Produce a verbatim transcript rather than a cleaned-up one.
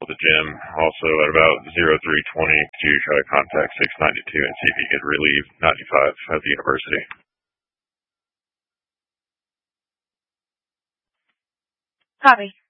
at the gym. Also, at about zero three twenty, to try to contact six ninety-two and see if he could relieve ninety-five at the university. Copy.